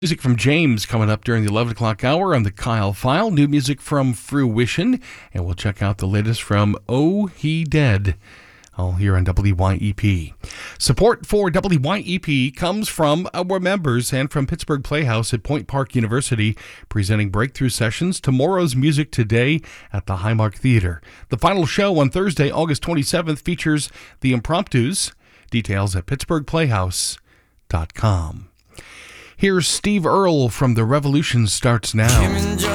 Music from James coming up during the 11 o'clock hour on the Kyle File. New music from Fruition, and we'll check out the latest from Oh He Dead, all here on WYEP. Support for WYEP comes from our members and from Pittsburgh Playhouse at Point Park University, presenting breakthrough sessions, Tomorrow's Music Today at the Highmark Theater. The final show on Thursday, August 27th, features The Impromptus. Details at pittsburghplayhouse.com. Here's Steve Earle from The Revolution Starts Now.